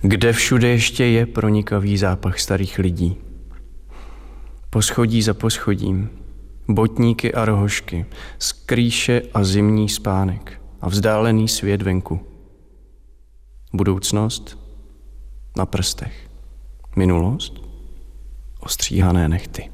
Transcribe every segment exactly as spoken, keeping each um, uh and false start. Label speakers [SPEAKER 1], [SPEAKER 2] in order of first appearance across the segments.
[SPEAKER 1] Kde všude ještě je pronikavý zápach starých lidí. Poschodí za poschodím, botníky a rohošky, skrýše a zimní spánek a vzdálený svět venku. Budoucnost na prstech. Minulost ostříhané nehty.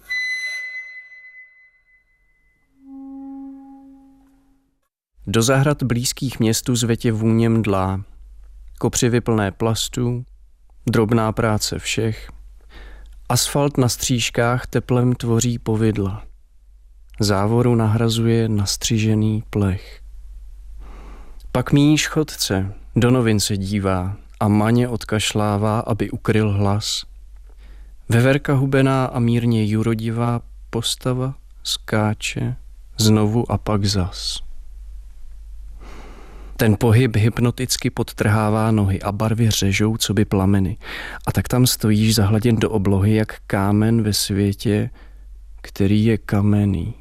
[SPEAKER 1] Do zahrad blízkých městů zve tě vůně mdlá, kopřivy plné plastů, drobná práce všech. Asfalt na střížkách teplem tvoří povidla. Závoru nahrazuje nastřižený plech. Pak míjíš chodce, do novin se dívá a maně odkašlává, aby ukryl hlas. Veverka hubená a mírně jurodivá postava skáče znovu a pak zas. Ten pohyb hypnoticky podtrhává nohy a barvy řežou, co by plameny. A tak tam stojíš zahladěn do oblohy, jak kámen ve světě, který je kamenný.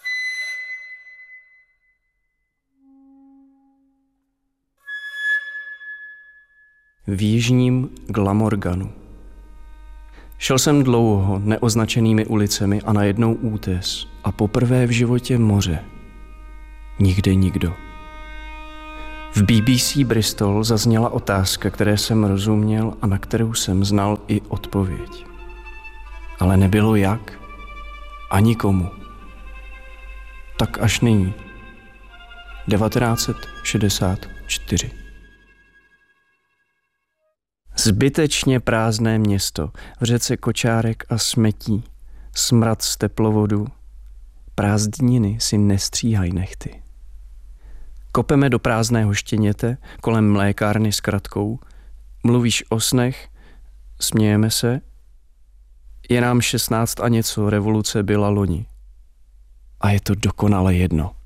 [SPEAKER 1] V jižním Glamorganu. Šel jsem dlouho neoznačenými ulicemi a najednou útes a poprvé v životě moře. Nikde nikdo. V B B C Bristol zazněla otázka, které jsem rozuměl a na kterou jsem znal i odpověď. Ale nebylo jak, ani komu. Tak až nyní. devatenáct set šedesát čtyři. Zbytečně prázdné město, v řece kočárek a smetí, smrad z teplovodu, prázdniny si nestříhaj nehty. Kopeme do prázdného štěněte, kolem mlékárny s kratkou, mluvíš o snech, smějeme se, je nám šestnáct a něco, revoluce byla loni. A je to dokonale jedno.